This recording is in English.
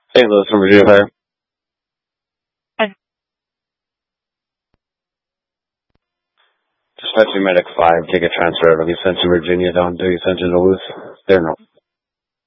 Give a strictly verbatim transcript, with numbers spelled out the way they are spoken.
Saint Louis from Virginia Fire. Dispatching Medic five, take a transfer out of East Central Virginia down to East Central Duluth. There, no.